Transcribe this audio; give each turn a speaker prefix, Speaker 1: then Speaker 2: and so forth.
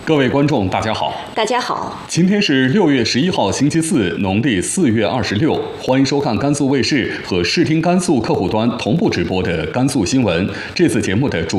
Speaker 1: 各位观众，大家好。
Speaker 2: 大家好，
Speaker 1: 今天是6月11号，星期四，农历4月26。欢迎收看甘肃卫视和视听甘肃客户端同步直播的甘肃新闻。这次节目的主